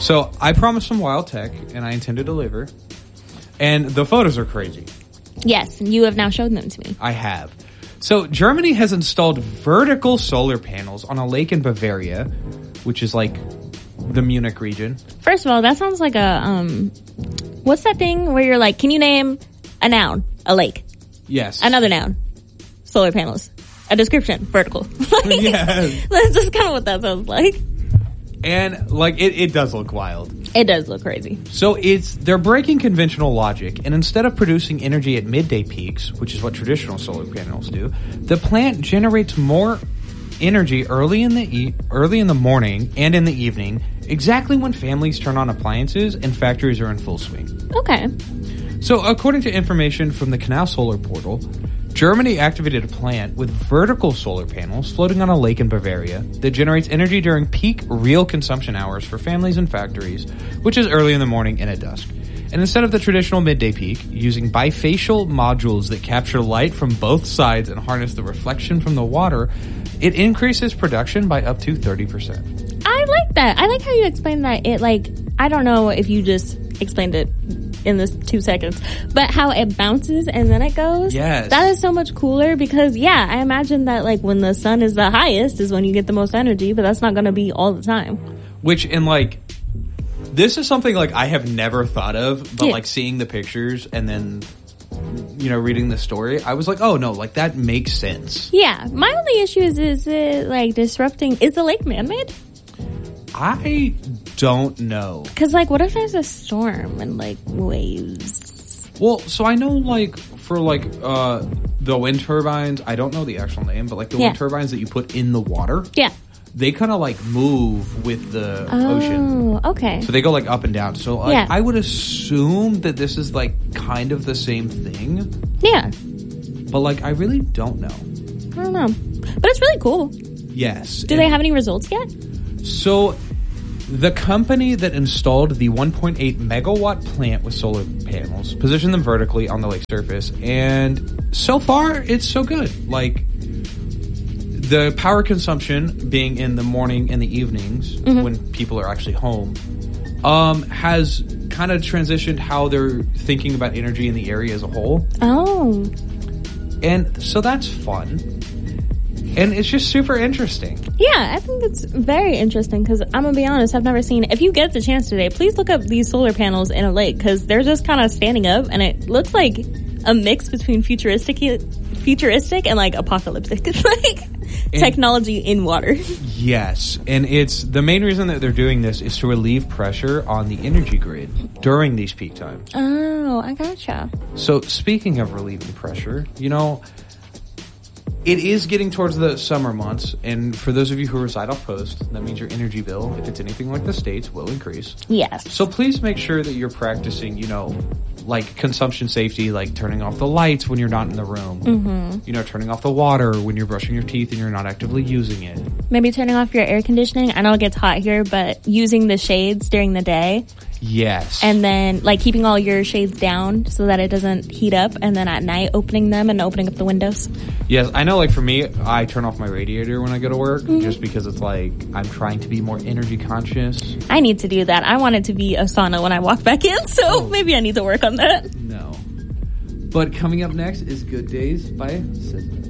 So I promised some wild tech, and I intend to deliver. And the photos are crazy. Yes, you have now shown them to me. I have. So Germany has installed vertical solar panels on a lake in Bavaria, which is like the Munich region. First of all, that sounds like a, what's that thing where you're like, can you name a noun? A lake. Yes. Another noun. Solar panels. A description. Vertical. Yes. That's just kind of what that sounds like. And like it does look wild. It does look crazy. So they're breaking conventional logic, and instead of producing energy at midday peaks, which is what traditional solar panels do, the plant generates more energy early in the morning and in the evening, exactly when families turn on appliances and factories are in full swing. Okay. So according to information from the Canal Solar Portal, Germany activated a plant with vertical solar panels floating on a lake in Bavaria that generates energy during peak real consumption hours for families and factories, which is early in the morning and at dusk. And instead of the traditional midday peak, using bifacial modules that capture light from both sides and harness the reflection from the water, it increases production by up to 30%. I like that. I like how you explained that. I don't know if you just explained it in this 2 seconds, but how it bounces and then it goes. Yes. That is so much cooler because, yeah, I imagine that like when the sun is the highest is when you get the most energy, but that's not going to be all the time. Which, in like, this is something like I have never thought of, but like seeing the pictures and then, reading the story, I was like, oh no, like that makes sense. Yeah. My only issue is it like disrupting, is the lake man-made? I don't know. Because, like, what if there's a storm and, like, waves? Well, so I know, like, for, like, the wind turbines, I don't know the actual name, but, like, the wind turbines that you put in the water. Yeah. They kind of, like, move with the ocean. Oh, okay. So they go, like, up and down. So, like, I would assume that this is, like, kind of the same thing. Yeah. But, like, I really don't know. I don't know. But it's really cool. Yes. Do they have any results yet? So, the company that installed the 1.8 megawatt plant with solar panels positioned them vertically on the lake surface, and so far, it's so good. Like, the power consumption being in the morning and the evenings when people are actually home has kind of transitioned how they're thinking about energy in the area as a whole. Oh. And so that's fun. And it's just super interesting. Yeah, I think it's very interesting because I'm going to be honest, I've never seen... If you get the chance today, please look up these solar panels in a lake because they're just kind of standing up and it looks like a mix between futuristic and like apocalyptic. Like technology in water. Yes. And it's the main reason that they're doing this is to relieve pressure on the energy grid during these peak times. Oh, I gotcha. So speaking of relieving pressure, it is getting towards the summer months, and for those of you who reside off coast, that means your energy bill, if it's anything like the States, will increase. Yes. So please make sure that you're practicing, like consumption safety, like turning off the lights when you're not in the room. Mm-hmm. Turning off the water when you're brushing your teeth and you're not actively using it. Maybe turning off your air conditioning. I know it gets hot here, but using the shades during the day. Yes. And then, like, keeping all your shades down so that it doesn't heat up, and then at night opening them and opening up the windows. Yes, I know, like, for me, I turn off my radiator when I go to work, just because it's like, I'm trying to be more energy conscious. I need to do that. I want it to be a sauna when I walk back in, so maybe I need to work on that. No. But coming up next is Good Days by SZA.